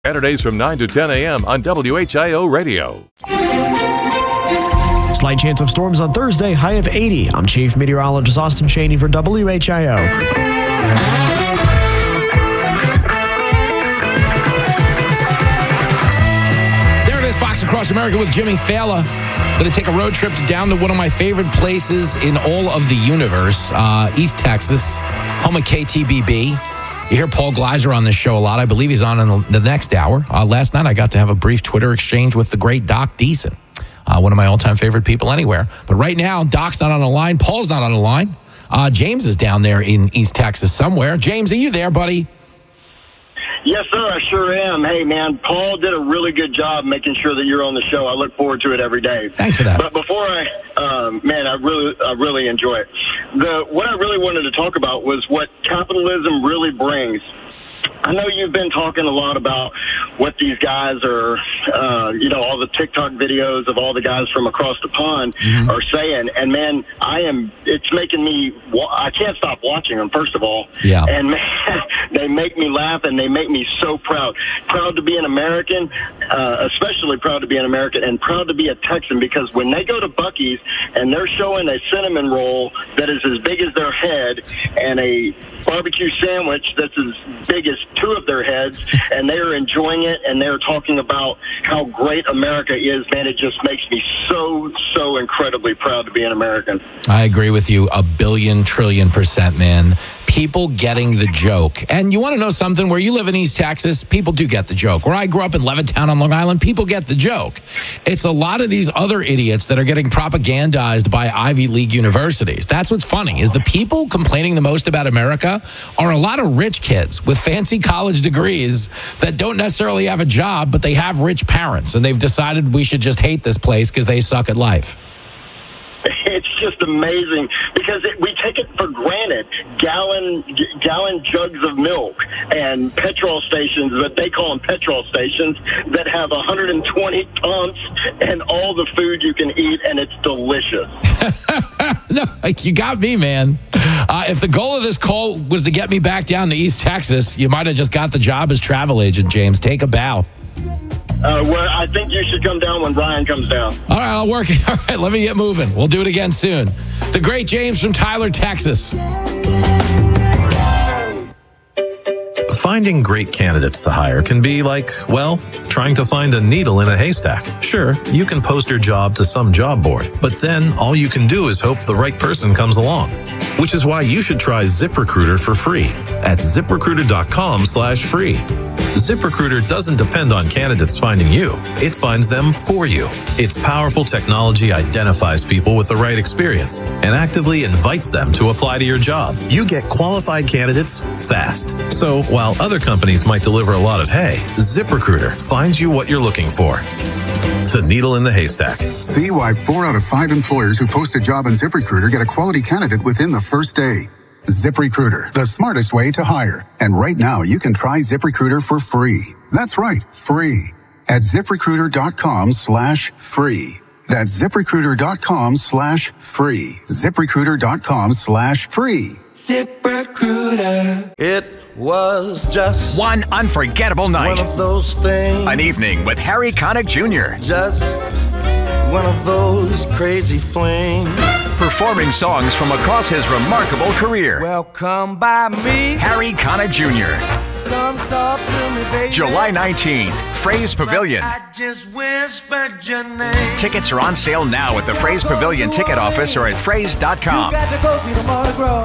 Saturdays from 9 to 10 a.m. on WHIO Radio. Slight chance of storms on Thursday, high of 80. I'm Chief Meteorologist Austin Cheney for WHIO. Fox Across America with Jimmy Fallon. Going to take a road trip down to one of my favorite places in all of the universe, East Texas, home of KTBB. You hear Paul Gleiser on this show a lot. I believe he's on in the next hour. Last night, I got to have a brief Twitter exchange with the great Doc Deason, one of my all-time favorite people anywhere. But right now, Doc's not on the line. Paul's not on the line. James is down there in East Texas somewhere. James, are you there, buddy? Yes, sir, I sure am. Hey, man, Paul did a really good job making sure that you're on the show. I look forward to it every day. Thanks for that. But before I really enjoy it. What I really wanted to talk about was what capitalism really brings. I know you've been talking a lot about what these guys are, all the TikTok videos of all the guys from across the pond are saying. And, man, it's making me, I can't stop watching them, first of all. Yeah. And, man, they make me laugh and they make me so proud. Proud to be an American, especially proud to be an American, and proud to be a Texan, because when they go to Buc-ee's and they're showing a cinnamon roll that is as big as their head and a barbecue sandwich that's as big as two of their heads, and they are enjoying it, and they're talking about how great America is, man, it just makes me so incredibly proud to be an American. I agree with you 1,000,000,000,000%, man. People getting the joke. And you want to know something? Where you live in East Texas, people do get the joke. Where I grew up in Levittown on Long Island, people get the joke. It's a lot of these other idiots that are getting propagandized by Ivy League universities. That's what's funny, is the people complaining the most about America are a lot of rich kids with fancy college degrees that don't necessarily have a job, but they have rich parents, and they've decided we should just hate this place because they suck at life. It's just amazing because we take it for granted. Gallon jugs of milk and petrol stations that they call them petrol stations that have 120 pumps and all the food you can eat, and it's delicious. No, you got me, man. If the goal of this call was to get me back down to East Texas, you might have just got the job as travel agent, James. Take a bow. Well, I think you should come down when Brian comes down. All right, I'll work it. All right, let me get moving. We'll do it again soon. The great James from Tyler, Texas. Finding great candidates to hire can be like, well, trying to find a needle in a haystack. Sure, you can post your job to some job board, but then all you can do is hope the right person comes along. Which is why you should try ZipRecruiter for free at ZipRecruiter.com/free. ZipRecruiter doesn't depend on candidates finding you. It finds them for you. Its powerful technology identifies people with the right experience and actively invites them to apply to your job. You get qualified candidates fast. So while other companies might deliver a lot of hay, ZipRecruiter finds you what you're looking for. The needle in the haystack. See why 4 out of 5 employers who post a job on ZipRecruiter get a quality candidate within the first day. ZipRecruiter, the smartest way to hire. And right now, you can try ZipRecruiter for free. That's right, free. At ZipRecruiter.com/free. That's ZipRecruiter.com/free. ZipRecruiter.com/free. ZipRecruiter. It was just one unforgettable night. One of those things. An evening with Harry Connick Jr. Just one of those crazy flings. Performing songs from across his remarkable career. Well, come by me, Harry Connick Jr. Come talk to me, baby. July 19th, Fraze Pavilion. I just whispered your name. Tickets are on sale now at the Fraze Pavilion ticket office or at fraze.com. You got to go see the Mardi Gras.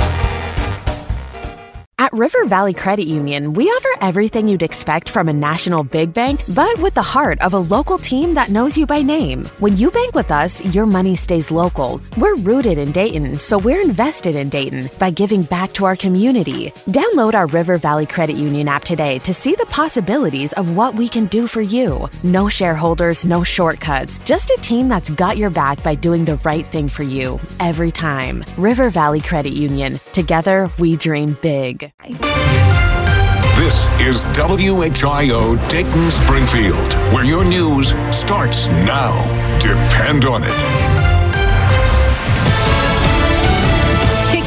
At River Valley Credit Union, we offer everything you'd expect from a national big bank, but with the heart of a local team that knows you by name. When you bank with us, your money stays local. We're rooted in Dayton, so we're invested in Dayton by giving back to our community. Download our River Valley Credit Union app today to see the possibilities of what we can do for you. No shareholders, no shortcuts, just a team that's got your back by doing the right thing for you every time. River Valley Credit Union. Together, we dream big. This is WHIO Dayton Springfield, where your news starts now. Depend on it. Kicking off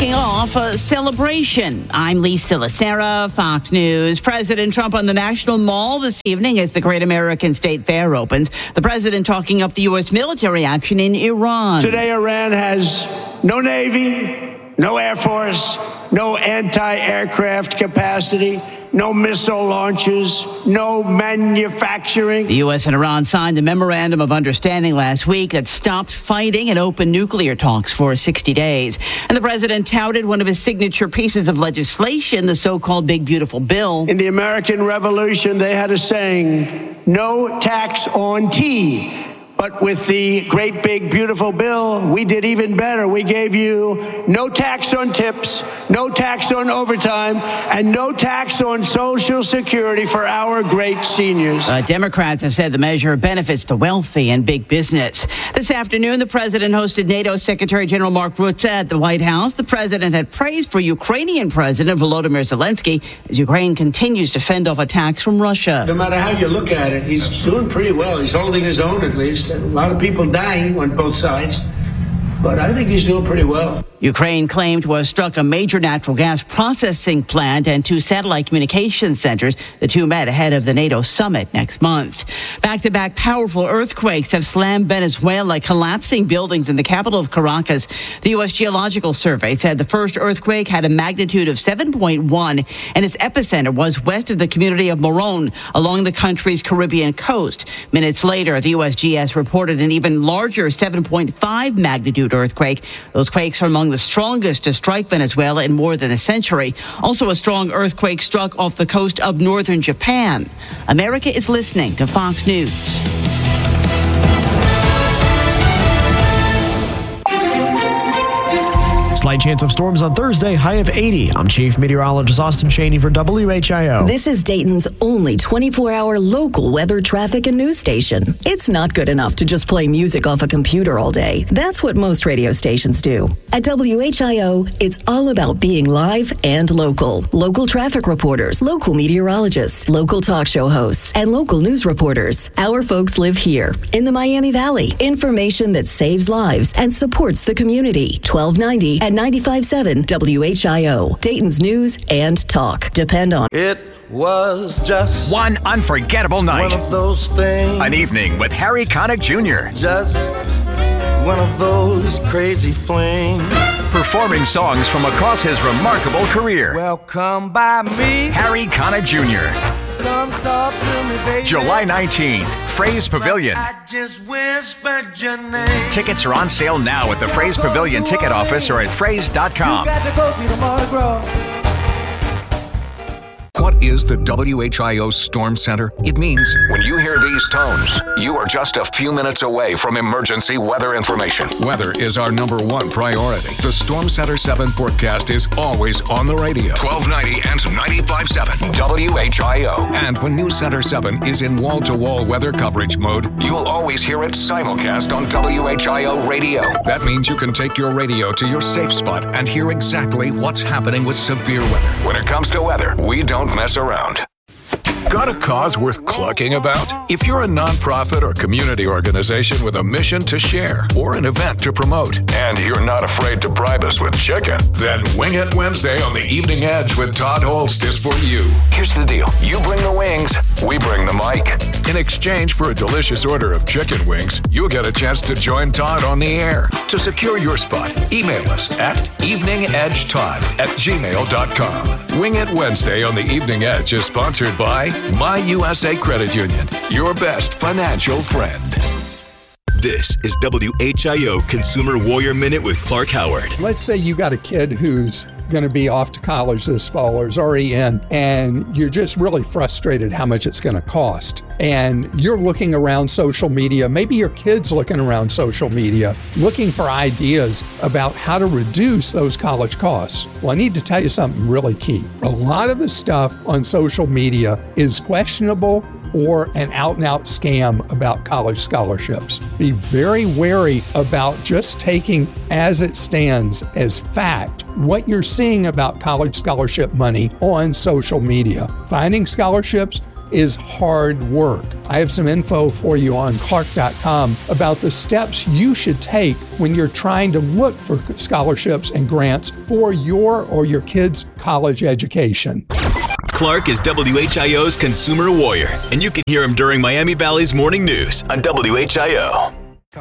off a celebration. I'm Lisa Lacera, Fox News. President Trump on the National Mall this evening as the Great American State Fair opens. The president talking up the U.S. military action in Iran. Today, Iran has no Navy, no Air Force, no anti-aircraft capacity, no missile launches, no manufacturing. The U.S. and Iran signed a memorandum of understanding last week that stopped fighting and opened nuclear talks for 60 days. And the president touted one of his signature pieces of legislation, the so-called Big Beautiful Bill. In the American Revolution, they had a saying, no tax on tea. But with the Great Big Beautiful Bill, we did even better. We gave you no tax on tips, no tax on overtime, and no tax on Social Security for our great seniors. Democrats have said the measure benefits the wealthy and big business. This afternoon, the president hosted NATO Secretary General Mark Rutte at the White House. The president had praised for Ukrainian President Volodymyr Zelensky as Ukraine continues to fend off attacks from Russia. No matter how you look at it, he's doing pretty well. He's holding his own, at least. A lot of people dying on both sides, but I think he's doing pretty well. Ukraine claimed to have struck a major natural gas processing plant and 2 satellite communication centers. The two met ahead of the NATO summit next month. Back-to-back powerful earthquakes have slammed Venezuela, collapsing buildings in the capital of Caracas. The U.S. Geological Survey said the first earthquake had a magnitude of 7.1, and its epicenter was west of the community of Morón, along the country's Caribbean coast. Minutes later, the USGS reported an even larger 7.5 magnitude earthquake. Those quakes are among the strongest to strike Venezuela in more than a century. Also, a strong earthquake struck off the coast of northern Japan. America is listening to Fox News. Slight chance of storms on Thursday, high of 80. I'm Chief Meteorologist Austin Chaney for WHIO. This is Dayton's only 24-hour local weather, traffic, and news station. It's not good enough to just play music off a computer all day. That's what most radio stations do. At WHIO, it's all about being live and local. Local traffic reporters, local meteorologists, local talk show hosts, and local news reporters. Our folks live here in the Miami Valley. Information that saves lives and supports the community. 1290 and 95.7 WHIO, Dayton's news and talk. Depend on it. Was just one unforgettable night. One of those things. An evening with Harry Connick Jr. Just one of those crazy flings. Performing songs from across his remarkable career. Well, come by me, Harry Connick Jr. Come talk to me, baby. July 19th, Fraze Pavilion. I just whispered your name. Tickets are on sale now at the Fraze Pavilion ticket office or at fraze.com. You got to go see the Mardi Gras. What is the WHIO Storm Center? It means when you hear these tones, you are just a few minutes away from emergency weather information. Weather is our #1 priority. The Storm Center 7 forecast is always on the radio. 1290 and 95.7 WHIO. And when News Center 7 is in wall-to-wall weather coverage mode, you'll always hear it simulcast on WHIO radio. That means you can take your radio to your safe spot and hear exactly what's happening with severe weather. When it comes to weather, we don't mess around. Got a cause worth clucking about? If you're a nonprofit or community organization with a mission to share or an event to promote, and you're not afraid to bribe us with chicken, then Wing It Wednesday on the Evening Edge with Todd Holst is for you. Here's the deal. You bring the wings, we bring the mic. In exchange for a delicious order of chicken wings, you'll get a chance to join Todd on the air. To secure your spot, email us at eveningedgetodd@gmail.com. Wing It Wednesday on the Evening Edge is sponsored by My USA Credit Union, your best financial friend. This is WHIO Consumer Warrior Minute with Clark Howard. Let's say you got a kid who's going to be off to college this fall or is already in, and you're just really frustrated how much it's going to cost. And you're looking around social media, maybe your kid's looking around social media, looking for ideas about how to reduce those college costs. Well, I need to tell you something really key. A lot of the stuff on social media is questionable or an out-and-out scam about college scholarships. Be very wary about just taking as it stands as fact what you're seeing about college scholarship money on social media. Finding scholarships is hard work. I have some info for you on Clark.com about the steps you should take when you're trying to look for scholarships and grants for your or your kids' college education. Clark is WHIO's consumer warrior, and you can hear him during Miami Valley's morning news on WHIO.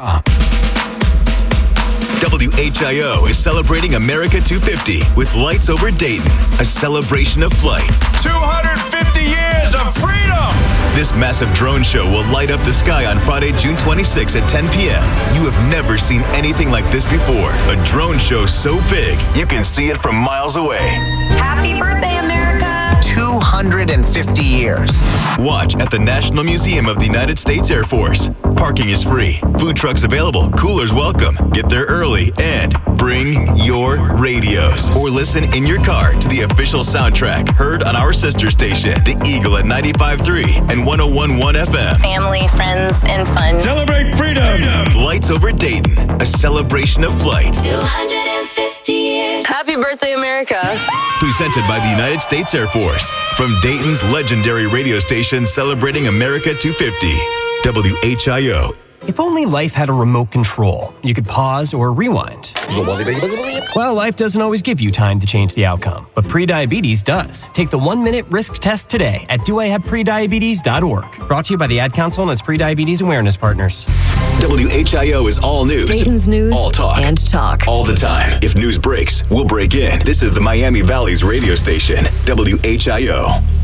WHIO is celebrating America 250 with Lights Over Dayton, a celebration of flight. 250 years of freedom! This massive drone show will light up the sky on Friday, June 26 at 10 p.m. You have never seen anything like this before. A drone show so big, you can see it from miles away. Happy birthday, America! 250 years. Watch at the National Museum of the United States Air Force. Parking is free. Food trucks available. Coolers welcome. Get there early and bring your radios. Or listen in your car to the official soundtrack heard on our sister station, The Eagle at 95.3 and 101.1 FM. Family, friends, and fun. Celebrate freedom! Lights Over Dayton, a celebration of flight. 250 years. Happy birthday, America. Presented by the United States Air Force. From Dayton's legendary radio station celebrating America 250. WHIO. If only life had a remote control, you could pause or rewind. Well, life doesn't always give you time to change the outcome, but prediabetes does. Take the 1-minute risk test today at doihaveprediabetes.org. Brought to you by the Ad Council and its prediabetes awareness partners. WHIO is all news. Dayton's news all talk. And talk. All the time. If news breaks, we'll break in. This is the Miami Valley's radio station, WHIO.